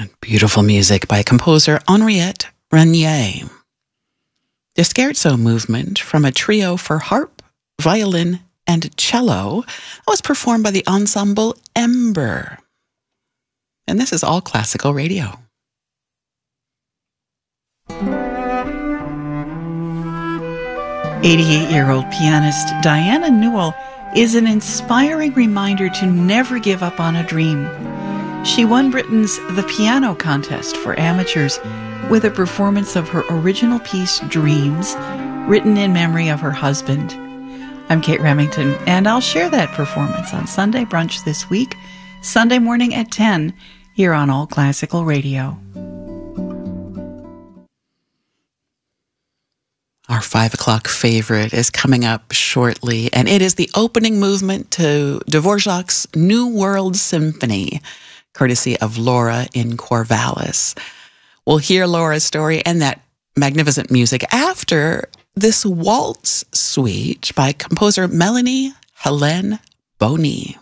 Beautiful music by composer Henriette Renier. The Scherzo movement from a trio for harp, violin, and cello was performed by the ensemble Ember. And this is All Classical Radio. "88-year-old pianist Diana Newell is an inspiring reminder to never give up on a dream. She won Britain's The Piano Contest for amateurs with a performance of her original piece, Dreams, written in memory of her husband. I'm Kate Remington, and I'll share that performance on Sunday Brunch this week, Sunday morning at 10, here on All Classical Radio. Our 5 o'clock favorite is coming up shortly, and it is the opening movement to Dvorak's New World Symphony, courtesy of Laura in Corvallis. We'll hear Laura's story and that magnificent music after this waltz suite by composer Melanie Helene Boney.